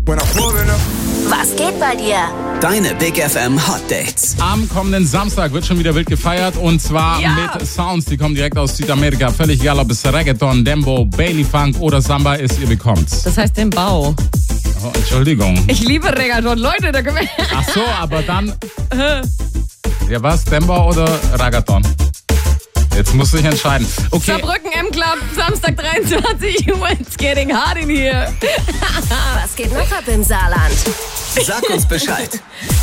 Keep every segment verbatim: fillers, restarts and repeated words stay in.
Was geht bei dir? Deine Big F M Hot Dates. Am kommenden Samstag wird schon wieder wild gefeiert und zwar Ja. mit Sounds, die kommen direkt aus Südamerika. Völlig egal, ob es Reggaeton, Dembo, Bailey Funk oder Samba ist, ihr bekommt's. Das heißt den Bau. Oh, Entschuldigung. Ich liebe Reggaeton, Leute, da können wir... Ach so, aber dann... Ja was, Dembo oder Reggaeton? Jetzt musst du dich entscheiden. Okay. Saarbrücken M-Club, Samstag dreiundzwanzig Uhr, it's getting hard in here. Was geht noch ab im Saarland? Sag uns Bescheid.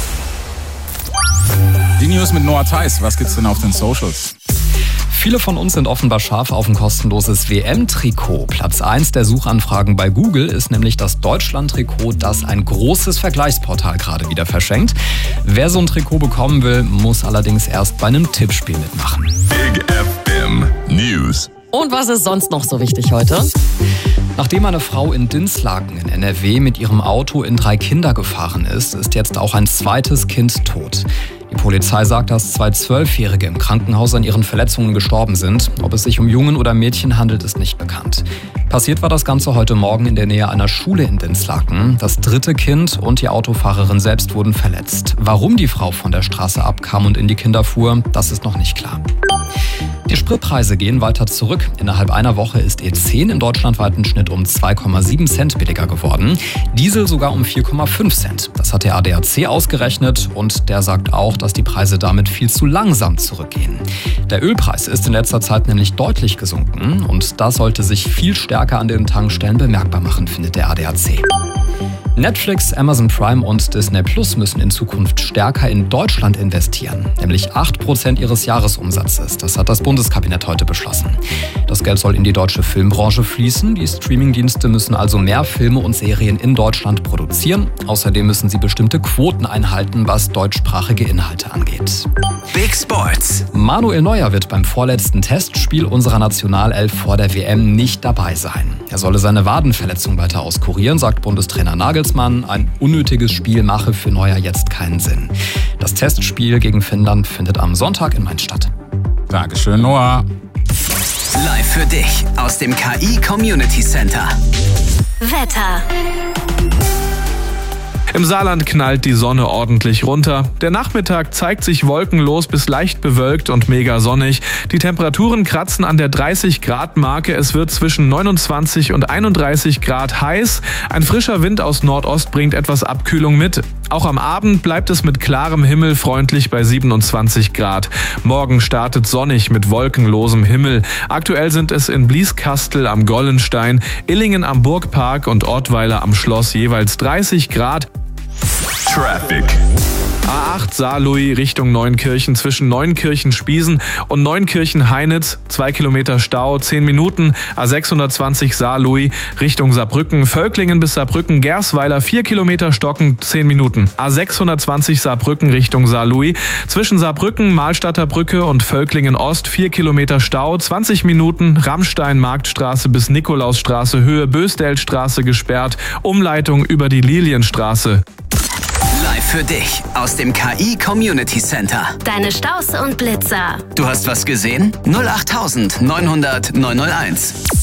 Die News mit Noah Theis. Was gibt's denn auf den Socials? Viele von uns sind offenbar scharf auf ein kostenloses W M-Trikot. Platz eins der Suchanfragen bei Google ist nämlich das Deutschland-Trikot, das ein großes Vergleichsportal gerade wieder verschenkt. Wer so ein Trikot bekommen will, muss allerdings erst bei einem Tippspiel mitmachen. Big F M News. Und was ist sonst noch so wichtig heute? Nachdem eine Frau in Dinslaken in N R W mit ihrem Auto in drei Kinder gefahren ist, ist jetzt auch ein zweites Kind tot. Die Polizei sagt, dass zwei Zwölfjährige im Krankenhaus an ihren Verletzungen gestorben sind. Ob es sich um Jungen oder Mädchen handelt, ist nicht bekannt. Passiert war das Ganze heute Morgen in der Nähe einer Schule in Dinslaken. Das dritte Kind und die Autofahrerin selbst wurden verletzt. Warum die Frau von der Straße abkam und in die Kinder fuhr, das ist noch nicht klar. Die Spritpreise gehen weiter zurück. Innerhalb einer Woche ist E zehn im deutschlandweiten Schnitt um zwei Komma sieben Cent billiger geworden. Diesel sogar um vier Komma fünf Cent. Das hat der A D A C ausgerechnet und der sagt auch, dass die Preise damit viel zu langsam zurückgehen. Der Ölpreis ist in letzter Zeit nämlich deutlich gesunken und das sollte sich viel stärker an den Tankstellen bemerkbar machen, findet der A D A C. Netflix, Amazon Prime und Disney Plus müssen in Zukunft stärker in Deutschland investieren, nämlich acht Prozent ihres Jahresumsatzes. Das hat das Bundeskabinett heute beschlossen. Das Geld soll in die deutsche Filmbranche fließen. Die Streamingdienste müssen also mehr Filme und Serien in Deutschland produzieren. Außerdem müssen sie bestimmte Quoten einhalten, was deutschsprachige Inhalte angeht. Big Sports. Manuel Neuer wird beim vorletzten Testspiel unserer Nationalelf vor der W M nicht dabei sein. Er solle seine Wadenverletzung weiter auskurieren, sagt Bundestrainer Nagelsmann. Ein unnötiges Spiel mache für Neuer jetzt keinen Sinn. Das Testspiel gegen Finnland findet am Sonntag in Mainz statt. Dankeschön, Noah. Live für dich aus dem K I Community Center. Wetter. Im Saarland knallt die Sonne ordentlich runter. Der Nachmittag zeigt sich wolkenlos bis leicht bewölkt und mega sonnig. Die Temperaturen kratzen an der dreißig Grad Marke. Es wird zwischen neunundzwanzig und einunddreißig Grad heiß. Ein frischer Wind aus Nordost bringt etwas Abkühlung mit. Auch am Abend bleibt es mit klarem Himmel freundlich bei siebenundzwanzig Grad. Morgen startet sonnig mit wolkenlosem Himmel. Aktuell sind es in Blieskastel am Gollenstein, Illingen am Burgpark und Ortweiler am Schloss jeweils dreißig Grad. Traffic. A acht Saarlouis Richtung Neunkirchen zwischen Neunkirchen-Spiesen und Neunkirchen-Heinitz. Zwei Kilometer Stau, zehn Minuten. A sechshundertzwanzig Saarlouis Richtung Saarbrücken. Völklingen bis Saarbrücken, Gersweiler, vier Kilometer Stocken, zehn Minuten. A sechshundertzwanzig Saarbrücken Richtung Saarlouis. Zwischen Saarbrücken, Mahlstadter Brücke und Völklingen Ost, vier Kilometer Stau, zwanzig Minuten. Rammstein-Marktstraße bis Nikolausstraße Höhe Bösdelstraße gesperrt. Umleitung über die Lilienstraße. Live für dich aus dem K I Community Center. Deine Staus und Blitzer. Du hast was gesehen? null acht neunhundert neunhunderteins.